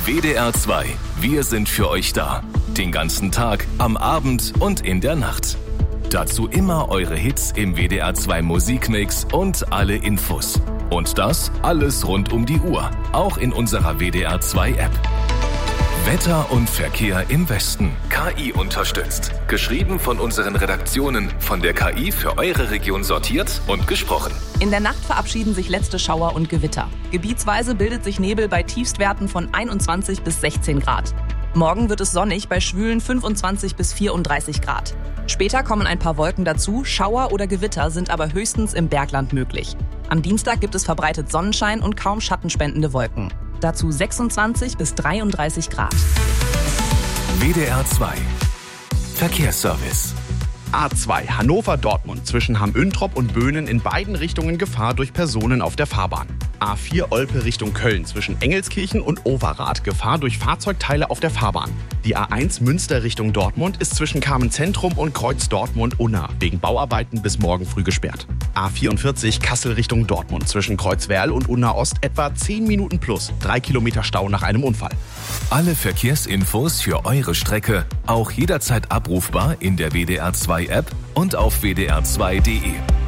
WDR 2. Wir sind für euch da. Den ganzen Tag, am Abend und in der Nacht. Dazu immer eure Hits im WDR 2 Musikmix und alle Infos. Und das alles rund um die Uhr. Auch in unserer WDR 2 App. Wetter und Verkehr im Westen. KI unterstützt. Geschrieben von unseren Redaktionen. Von der KI für eure Region sortiert und gesprochen. In der Nacht verabschieden sich letzte Schauer und Gewitter. Gebietsweise bildet sich Nebel bei Tiefstwerten von 21 bis 16 Grad. Morgen wird es sonnig bei schwülen 25 bis 34 Grad. Später kommen ein paar Wolken dazu. Schauer oder Gewitter sind aber höchstens im Bergland möglich. Am Dienstag gibt es verbreitet Sonnenschein und kaum schattenspendende Wolken. Dazu 26 bis 33 Grad. WDR 2. Verkehrsservice. A2 Hannover-Dortmund zwischen Hamm-Üntrop und Böhnen in beiden Richtungen Gefahr durch Personen auf der Fahrbahn. A4 Olpe Richtung Köln zwischen Engelskirchen und Overath Gefahr durch Fahrzeugteile auf der Fahrbahn. Die A1 Münster Richtung Dortmund ist zwischen Carmen-Zentrum und Kreuz Dortmund-Unna wegen Bauarbeiten bis morgen früh gesperrt. A44 Kassel Richtung Dortmund zwischen Kreuzwerl und Unna Ost etwa 10 Minuten plus 3 Kilometer Stau nach einem Unfall. Alle Verkehrsinfos für eure Strecke auch jederzeit abrufbar in der WDR 2 App und auf wdr2.de.